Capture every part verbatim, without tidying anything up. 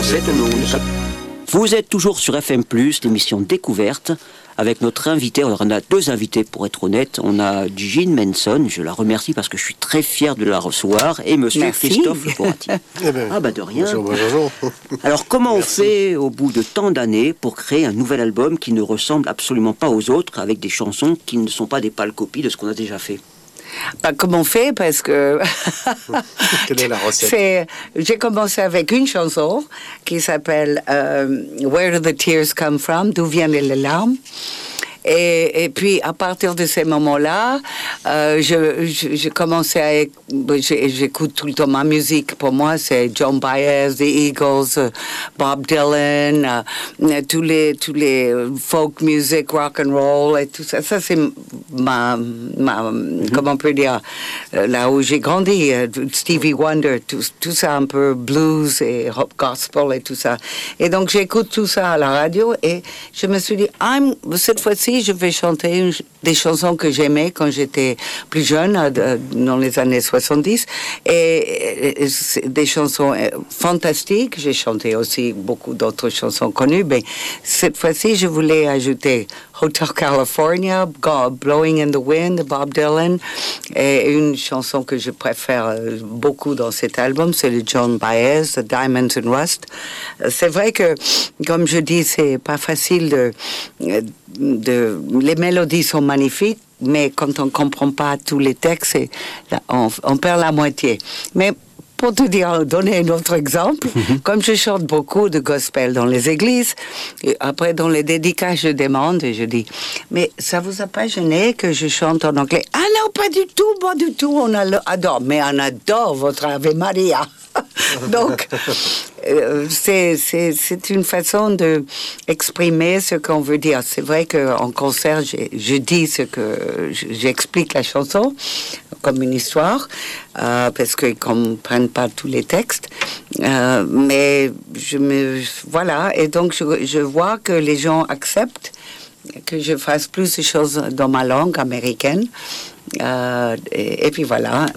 cette monde. Vous êtes toujours sur F M plus, l'émission Découverte, avec notre invité. Alors on a deux invités pour être honnête. On a Jean Manson, je la remercie parce que je suis très fier de la recevoir, et Monsieur Merci. Christophe Borati. Eh ben, Ah bah de rien. bonjour, bonjour. Alors comment Merci. on fait au bout de tant d'années pour créer un nouvel album qui ne ressemble absolument pas aux autres, avec des chansons qui ne sont pas des pâles copies de ce qu'on a déjà fait? Bah, comment on fait? Parce que Quelle est la recette? c'est, j'ai commencé avec une chanson qui s'appelle euh, Where Do the Tears Come From? D'où viennent les larmes? Et, et puis, à partir de ces moments-là, euh, je, je, j'ai commencé à... éc- j'ai- J'écoute tout le temps ma musique. Pour moi, c'est Joan Baez, The Eagles, euh, Bob Dylan, euh, tous les, tous les euh, folk music, rock and roll et tout ça. Ça, c'est ma... ma comment on peut dire? euh, Là où j'ai grandi. euh, Stevie Wonder, tout, tout ça un peu blues et rock gospel et tout ça. Et donc, j'écoute tout ça à la radio et je me suis dit, ah, cette fois-ci, je vais chanter une- des chansons que j'aimais quand j'étais plus jeune, euh, dans les années soixante-dix, et, et- et c'est des chansons euh, fantastiques. J'ai chanté aussi beaucoup d'autres chansons connues, mais cette fois-ci, je voulais ajouter Hotel California, Go- Blowing in the Wind de Bob Dylan, et une chanson que je préfère euh, beaucoup dans cet album, c'est le Joan Baez, The Diamonds and Rust. Euh, C'est vrai que, comme je dis, c'est pas facile de, de, les mélodies sont magnifiques, mais quand on comprend pas tous les textes, c'est- là, on, on perd la moitié. Mais pour te dire, donner un autre exemple, comme je chante beaucoup de gospel dans les églises, et après dans les dédicaces, je demande et je dis, mais ça vous a pas gêné que je chante en anglais? Ah non, pas du tout, pas du tout, on a- adore, mais on adore votre Ave Maria. Donc, euh, c'est, c'est, c'est une façon de exprimer ce qu'on veut dire. C'est vrai qu'en concert, j'ai- je dis ce que j'explique la chanson comme une histoire, euh, parce qu'ils comprennent pas tous les textes. Euh, mais je me, voilà, et donc je, je vois que les gens acceptent que je fasse plus de choses dans ma langue américaine. Euh, et, et puis voilà.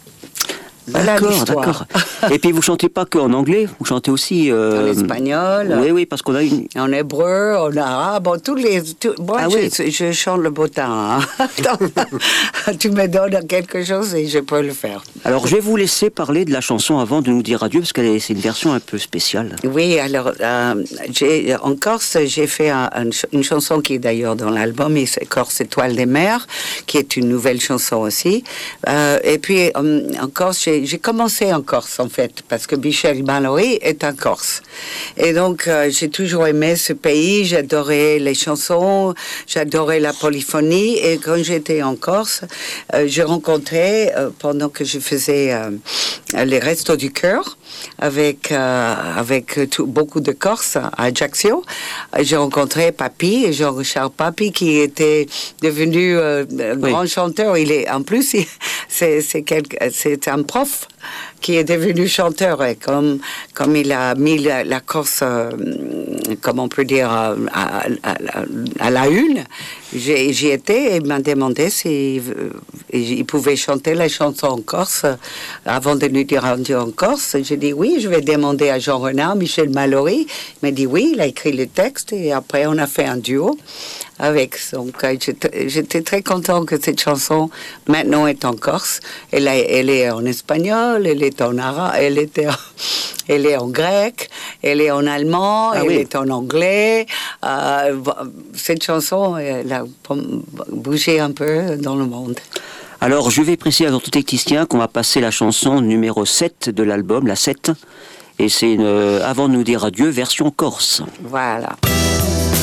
Voilà D'accord, l'histoire. d'accord. Et puis vous chantez pas que en anglais, vous chantez aussi euh, En espagnol. Oui, oui, parce qu'on a une. En hébreu, en arabe, en tous les... tout- moi, Ah je, oui. je chante le beau temps. hein. Donc, tu me donnes quelque chose et je peux le faire. Alors je vais vous laisser parler de la chanson avant de nous dire adieu, parce que c'est une version un peu spéciale. Oui, alors, euh, j'ai, en Corse, j'ai fait un- un ch- une chanson qui est d'ailleurs dans l'album, et c'est Corse Étoile des Mers, qui est une nouvelle chanson aussi. Euh, et puis, euh, en Corse, j'ai, j'ai commencé en Corse, en fait, parce que Michel Mallory est un Corse. Et donc, euh, j'ai toujours aimé ce pays, j'adorais les chansons, j'adorais la polyphonie, et quand j'étais en Corse, euh, j'ai rencontré, euh, pendant que je faisais euh, les Restos du Cœur, avec, euh, avec tout, beaucoup de Corses à Ajaccio. J'ai rencontré Papy, Jean-Richard Papy, qui était devenu euh, un Oui. grand chanteur. Il est, en plus, il- c'est, c'est, quelque- c'est un prof qui est devenu chanteur. Et comme, comme il a mis la, la Corse, euh, comment on peut dire, à, à- à- à la une, j'ai, j'y étais et il m'a demandé s'il il pouvait chanter la chanson en Corse avant de nous dire rendu en Corse. J'ai dit oui, je vais demander à Jean Renard, Michel Mallory. Il m'a dit oui, il a écrit le texte et après on a fait un duo avec. Donc euh, j'étais, j'étais très content que cette chanson maintenant est en Corse. Elle, a- elle est en espagnol, elle est en arabe, elle était, en- elle est en grec, elle est en allemand, Ah elle oui. est en anglais. Euh, cette chanson, elle a bougé un peu dans le monde. Alors je vais préciser à notre technicien qu'on va passer la chanson numéro sept de l'album, la sept, et c'est une euh, Avant de nous dire adieu, version corse. Voilà.